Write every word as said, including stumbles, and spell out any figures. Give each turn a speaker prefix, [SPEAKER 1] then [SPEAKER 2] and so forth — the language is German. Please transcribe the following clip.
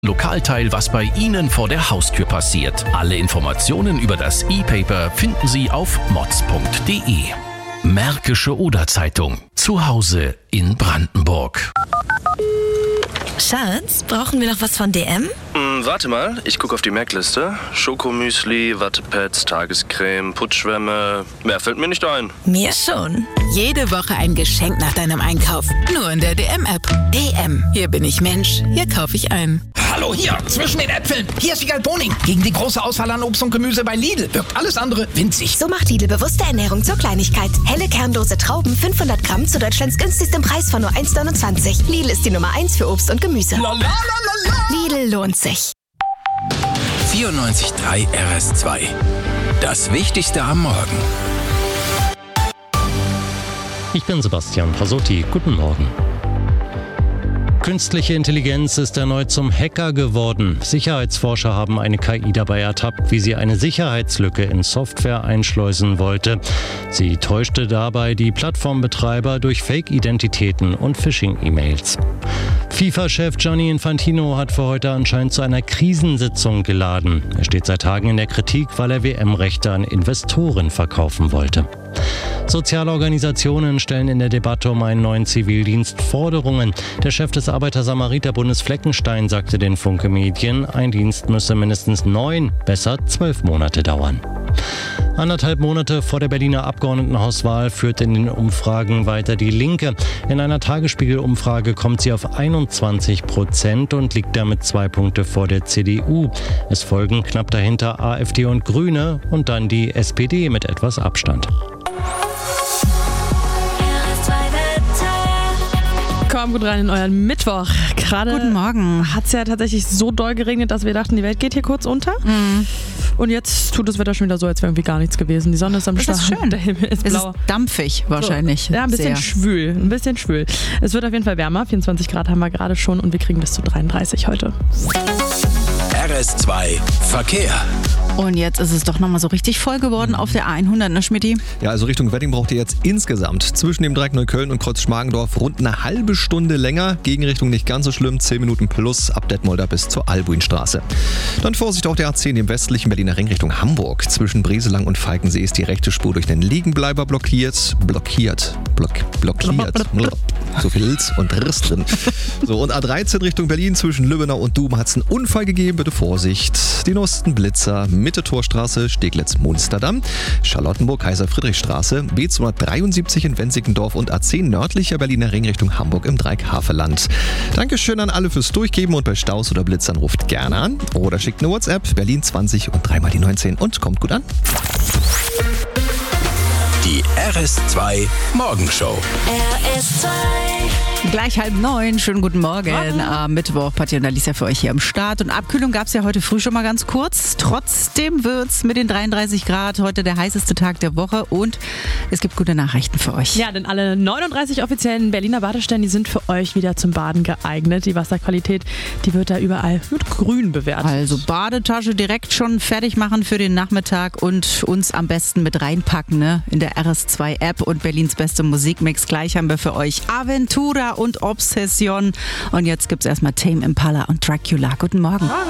[SPEAKER 1] Lokalteil, was bei Ihnen vor der Haustür passiert. Alle Informationen über das E-Paper finden Sie auf mods punkt de. Märkische Oderzeitung. Zu Hause in Brandenburg.
[SPEAKER 2] Schatz, brauchen wir noch was von D M?
[SPEAKER 3] Hm, warte mal, ich gucke auf die Merkliste. Schokomüsli, Wattepads, Tagescreme, Putschwämme. Mehr fällt mir nicht ein.
[SPEAKER 2] Mir schon.
[SPEAKER 4] Jede Woche ein Geschenk nach deinem Einkauf. Nur in der D M-App. D M. Hier bin ich Mensch. Hier kaufe ich ein.
[SPEAKER 5] Hallo, hier, zwischen den Äpfeln. Hier ist Wiegald Boning. Gegen die große Auswahl an Obst und Gemüse bei Lidl wirkt alles andere winzig.
[SPEAKER 2] So macht Lidl bewusste Ernährung zur Kleinigkeit. Helle, kernlose Trauben, fünfhundert Gramm zu Deutschlands günstigstem Preis von nur eins neunundzwanzig. Lidl ist die Nummer eins für Obst und Gemüse.
[SPEAKER 5] La, la, la, la, la.
[SPEAKER 2] Lidl lohnt sich.
[SPEAKER 6] vierundneunzig Komma drei R S zwei. Das Wichtigste am Morgen.
[SPEAKER 7] Ich bin Sebastian Pasotti. Guten Morgen. Künstliche Intelligenz ist erneut zum Hacker geworden. Sicherheitsforscher haben eine K I dabei ertappt, wie sie eine Sicherheitslücke in Software einschleusen wollte. Sie täuschte dabei die Plattformbetreiber durch Fake-Identitäten und Phishing-E-Mails. FIFA-Chef Gianni Infantino hat für heute anscheinend zu einer Krisensitzung geladen. Er steht seit Tagen in der Kritik, weil er W M-Rechte an Investoren verkaufen wollte. Soziale Organisationen stellen in der Debatte um einen neuen Zivildienst Forderungen. Der Chef des Arbeiter-Samariter-Bundes Fleckenstein sagte den Funke Medien, ein Dienst müsse mindestens neun, besser zwölf Monate dauern. Anderthalb Monate vor der Berliner Abgeordnetenhauswahl führt in den Umfragen weiter die Linke. In einer Tagesspiegel-Umfrage kommt sie auf einundzwanzig Prozent und liegt damit zwei Punkte vor der C D U. Es folgen knapp dahinter AfD und Grüne und dann die S P D mit etwas Abstand.
[SPEAKER 8] Komm gut rein in euren Mittwoch. Gerade
[SPEAKER 9] Guten Morgen.
[SPEAKER 8] Hat es ja tatsächlich so doll geregnet, dass wir dachten, die Welt geht hier kurz unter.
[SPEAKER 9] Mhm.
[SPEAKER 8] Und jetzt tut das Wetter schon wieder so, als wäre irgendwie gar nichts gewesen. Die Sonne ist am Start.
[SPEAKER 9] Das ist schön.
[SPEAKER 8] Der Himmel ist
[SPEAKER 9] es
[SPEAKER 8] blau.
[SPEAKER 9] ist dampfig wahrscheinlich.
[SPEAKER 8] So. Ja, ein bisschen
[SPEAKER 9] Sehr.
[SPEAKER 8] schwül. Ein bisschen schwül. Es wird auf jeden Fall wärmer. vierundzwanzig Grad haben wir gerade schon und wir kriegen bis zu dreiunddreißig heute.
[SPEAKER 6] R S zwei Verkehr.
[SPEAKER 9] Und jetzt ist es doch nochmal so richtig voll geworden auf der A hundert, ne Schmidti?
[SPEAKER 10] Ja, also Richtung Wedding braucht ihr jetzt insgesamt zwischen dem Dreieck Neukölln und Kreuz Schmargendorf rund eine halbe Stunde länger. Gegenrichtung nicht ganz so schlimm, zehn Minuten plus ab Detmolder bis zur Albuinstraße. Dann Vorsicht auf der A zehn, dem westlichen Berliner Ring Richtung Hamburg. Zwischen Breselang und Falkensee ist die rechte Spur durch den Liegenbleiber blockiert. Blockiert. Block, blockiert. So viel Lz und Riss drin. So, und A dreizehn Richtung Berlin zwischen Lübbenau und Dum hat es einen Unfall gegeben. Bitte Vorsicht. Die Nosten Blitzer, Mitte Torstraße, Steglitz-Munsterdamm, Charlottenburg, Kaiser-Friedrich-Straße, B zweihundertdreiundsiebzig in Wenzigendorf und A zehn nördlicher Berliner Ring Richtung Hamburg im Dreieck Havelland. Dankeschön an alle fürs Durchgeben und bei Staus oder Blitzern ruft gerne an oder schickt eine WhatsApp Berlin zwanzig und dreimal die neunzehn und kommt gut an.
[SPEAKER 6] Die R S zwei Morgenshow.
[SPEAKER 2] R S zwei.
[SPEAKER 9] Gleich halb neun. Schönen guten Morgen. Am Mittwoch, Patti und Alicia für euch hier am Start. Und Abkühlung gab es ja heute früh schon mal ganz kurz. Trotzdem wird's mit den dreiunddreißig Grad heute der heißeste Tag der Woche. Und es gibt gute Nachrichten für euch.
[SPEAKER 8] Ja, denn alle neununddreißig offiziellen Berliner Badestellen, die sind für euch wieder zum Baden geeignet. Die Wasserqualität, die wird da überall mit grün bewertet.
[SPEAKER 9] Also Badetasche direkt schon fertig machen für den Nachmittag und uns am besten mit reinpacken, ne? In der R S zwei App und Berlins beste Musikmix. Gleich haben wir für euch Aventura und Obsession. Und jetzt gibt's erstmal Tame Impala und Dracula. Guten Morgen.